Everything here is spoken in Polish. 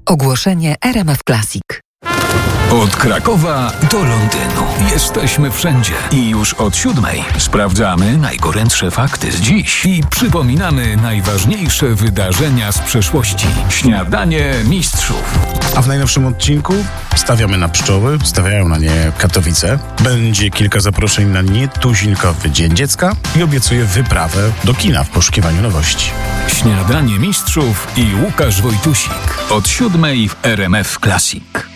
Ogłoszenie RMF Classic. Od Krakowa do Londynu. Jesteśmy wszędzie i już od 7:00 sprawdzamy najgorętsze fakty z dziś i przypominamy najważniejsze wydarzenia z przeszłości. Śniadanie mistrzów. A w najnowszym odcinku stawiamy na pszczoły, stawiają na nie Katowice. Będzie kilka zaproszeń na nietuzinkowy Dzień Dziecka i obiecuję wyprawę do kina w poszukiwaniu nowości. Śniadanie mistrzów i Łukasz Wojtusik. Od 7:00 w RMF Classic.